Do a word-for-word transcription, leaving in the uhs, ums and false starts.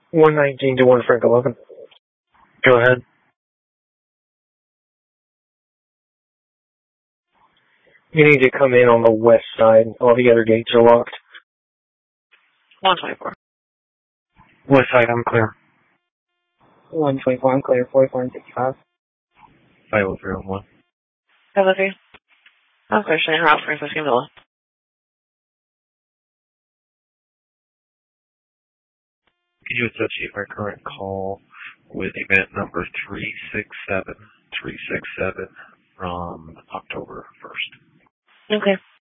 one nineteen to one Frank eleven. Go ahead. You need to come in on the west side. All the other gates are locked. one twenty-four. West side, I'm clear. one twenty-four, I'm clear. forty-four and sixty-five. five oh three oh one. five oh three. I'm clear. Shane Route, Francisco Villa. Can you associate my current call with event number three six seven three six seven from October first? Okay.